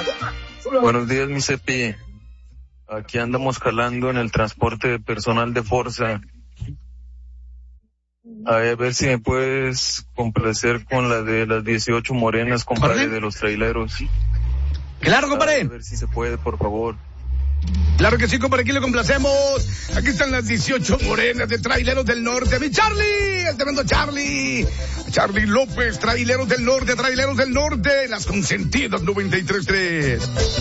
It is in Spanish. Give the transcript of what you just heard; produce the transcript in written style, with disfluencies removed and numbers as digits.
Buenos días, mi Cepi. Aquí andamos calando en el transporte de personal de Forza. A ver si me puedes complacer con la de las 18 morenas, compadre, de los traileros. Claro, compadre. A ver si se puede, por favor. Claro que sí, compadre, aquí le complacemos. Aquí están las 18 morenas de Traileros del Norte. ¡Mi Charlie! ¡El tremendo Charlie! Charlie López, Traileros del Norte, las consentidas 93.3.